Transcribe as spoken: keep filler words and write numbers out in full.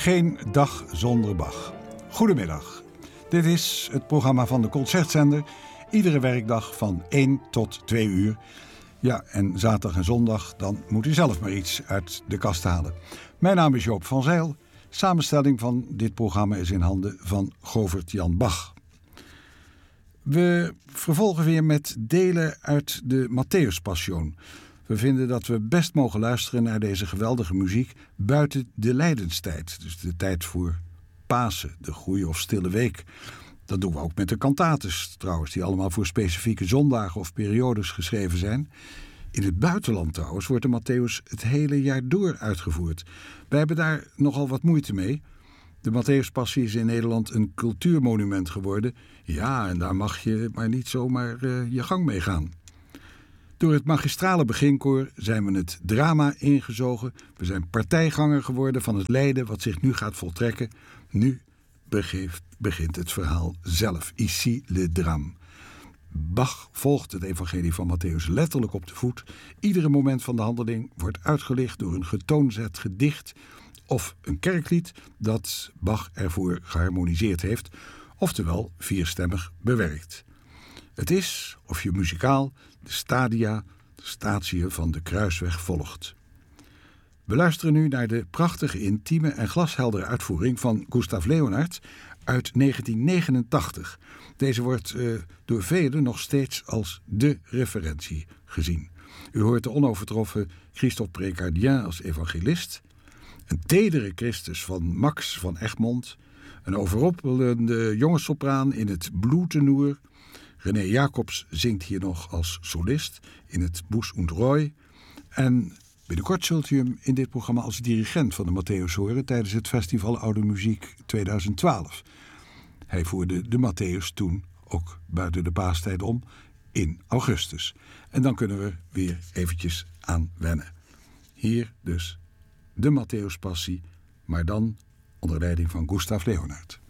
Geen dag zonder Bach. Goedemiddag. Dit is het programma van de Concertzender. Iedere werkdag van één tot twee uur. Ja, en zaterdag en zondag, dan moet u zelf maar iets uit de kast halen. Mijn naam is Joop van Zijl. Samenstelling van dit programma is in handen van Govert Jan Bach. We vervolgen weer met delen uit de Matthäuspassion. We vinden dat we best mogen luisteren naar deze geweldige muziek buiten de lijdenstijd. Dus de tijd voor Pasen, de Goeie of Stille Week. Dat doen we ook met de cantates trouwens, die allemaal voor specifieke zondagen of periodes geschreven zijn. In het buitenland trouwens wordt de Matthäus het hele jaar door uitgevoerd. Wij hebben daar nogal wat moeite mee. De Matthäuspassie is in Nederland een cultuurmonument geworden. Ja, en daar mag je maar niet zomaar uh, je gang mee gaan. Door het magistrale beginkoor zijn we het drama ingezogen. We zijn partijganger geworden van het lijden wat zich nu gaat voltrekken. Nu begeeft, begint het verhaal zelf. Ici le drame. Bach volgt het evangelie van Matthäus letterlijk op de voet. Iedere moment van de handeling wordt uitgelicht door een getoonzet gedicht of een kerklied dat Bach ervoor geharmoniseerd heeft, oftewel vierstemmig bewerkt. Het is, of je muzikaal, de stadia, de statiën van de kruisweg volgt. We luisteren nu naar de prachtige, intieme en glasheldere uitvoering van Gustav Leonhardt uit negentien negenentachtig. Deze wordt uh, door velen nog steeds als de referentie gezien. U hoort de onovertroffen Christophe Précardien als evangelist, een tedere Christus van Max van Egmond, een overrompelende jonge sopraan in het Blue-tenoer. René Jacobs zingt hier nog als solist in het Bous und Roy. En binnenkort zult u hem in dit programma als dirigent van de Matthäus horen tijdens het Festival Oude Muziek tweeduizend twaalf. Hij voerde de Matthäus toen ook buiten de paastijd om in augustus. En dan kunnen we weer eventjes aan wennen. Hier dus de Matthäuspassie, maar dan onder leiding van Gustav Leonhardt.